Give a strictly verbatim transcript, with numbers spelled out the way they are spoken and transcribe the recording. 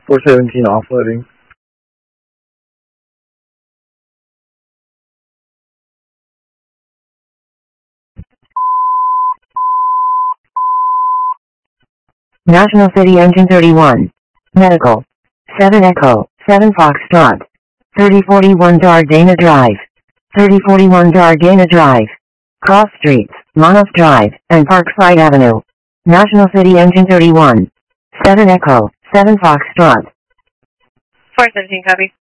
four seventeen offloading. National City Engine thirty-one. Medical. seven Echo, seven Foxtrot. thirty forty-one Dardana Drive. thirty forty-one Dardana Drive. Cross Streets, Monmouth Drive, and Parkside Avenue. National City Engine thirty-one. seven Echo, seven Foxtrot. four seventeen, copy.